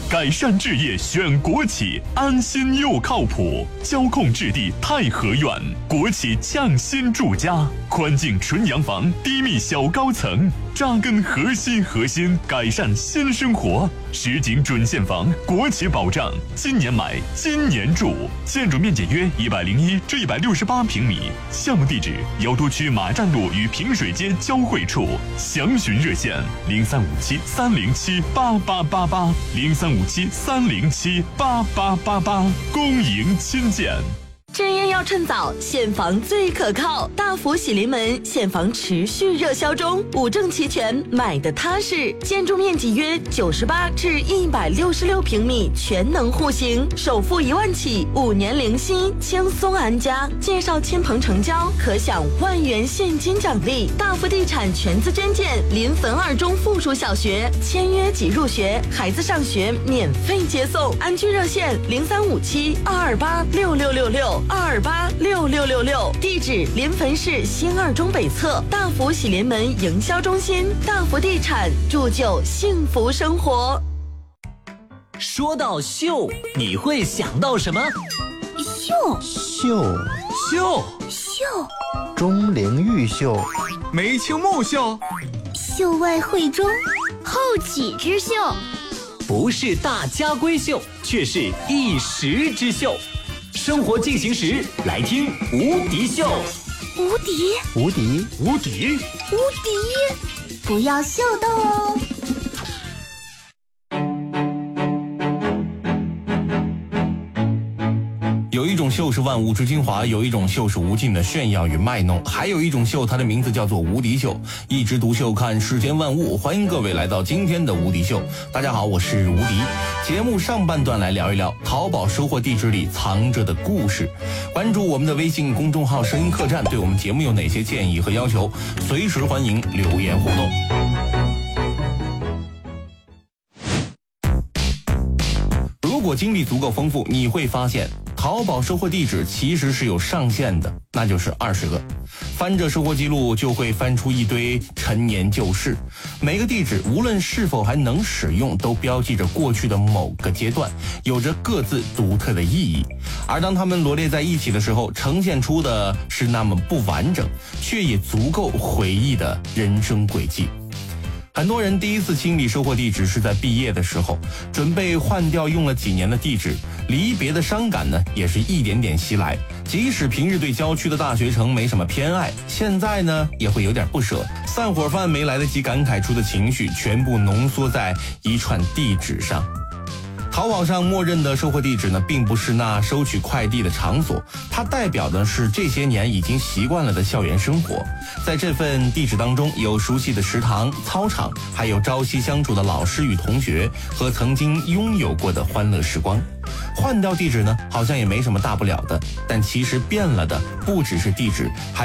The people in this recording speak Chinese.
改善置业选国企，安心又靠谱。交控置地太和苑，国企匠心住家，宽净纯洋房，低密小高层，扎根核心，改善新生活。实景准现房，国企保障，今年买，今年住。建筑面积约101至168平米，项目地址瑶都区马站路与平水街交汇处。详询热线0357307888，0357307888，公营亲建。 置业要趁早，现房最可靠。大福喜临门，现房持续热销中，5证齐全，买的踏实。建筑面积约98至166平米，全能户型，首付1万起，5年零息，轻松安家。介绍亲朋成交，可享10000元现金奖励。大福地产全资捐建临汾2中附属小学，签约即入学，孩子上学免费接送。安居热线035722866662286666，地址临汾市新2中北侧，大福喜临门营销中心。大福地产，铸就幸福生活。 说到秀，你会想到什么？ 秀，钟灵毓秀， 眉清目秀， 秀外慧中，后起之秀， 不是大家闺秀，却是一时之秀。生活进行时，来听无敌秀。 无敌，不要秀逗哦。 有一种秀是万物之精华，有一种秀是无尽的炫耀与卖弄，还有一种秀，它的名字叫做无敌秀。一枝独秀，看世间万物。欢迎各位来到今天的无敌秀。大家好，我是无敌。节目上半段来聊一聊淘宝收货地址里藏着的故事。关注我们的微信公众号声音客栈，对我们节目有哪些建议和要求，随时欢迎留言互动。如果经历足够丰富，你会发现淘宝收货地址其实是有上限的，那就是20个。翻着收货记录就会翻出一堆陈年旧事，每个地址无论是否还能使用，都标记着过去的某个阶段，有着各自独特的意义。而当它们罗列在一起的时候，呈现出的是那么不完整，却也足够回忆的人生轨迹。很多人第一次清理收货地址是在毕业的时候，准备换掉用了几年的地址，离别的伤感呢也是一点点袭来。即使平日对郊区的大学城没什么偏爱，现在呢也会有点不舍。散伙饭没来得及感慨出的情绪，全部浓缩在一串地址上。淘宝上默认的收货地址呢，并不是那收取快递的场所，它代表的是这些年已经习惯了的校园生活。在这份地址当中，有熟悉的食堂、操场，还有朝夕相处的老师与同学，和曾经拥有过的欢乐时光。换掉地址呢，好像也没什么大不了的，但其实变了的不只是地址，还